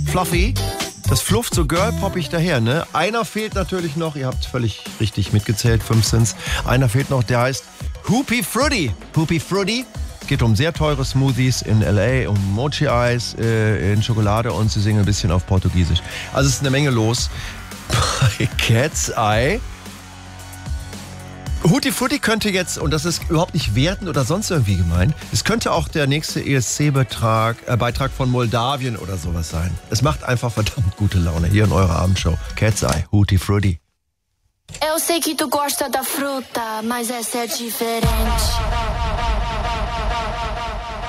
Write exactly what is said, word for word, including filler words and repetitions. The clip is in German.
Fluffy. Das flufft so girl-poppig daher, ne? Einer fehlt natürlich noch, ihr habt völlig richtig mitgezählt, fünf sind's. Einer fehlt noch, der heißt Hoopi Fruity. Hoopi Fruity geht um sehr teure Smoothies in L A, um Mochi-Eis äh, in Schokolade und sie singen ein bisschen auf Portugiesisch. Also es ist eine Menge los bei Cat's Eye. Hoopi Fruity könnte jetzt, und das ist überhaupt nicht wertend oder sonst irgendwie gemeint, es könnte auch der nächste E S C-Beitrag äh, Beitrag von Moldawien oder sowas sein. Es macht einfach verdammt gute Laune hier in eurer Abendshow. Cat's Eye, Hoopi Fruity. Eu sei que tu gosta da fruta, mas essa é diferente.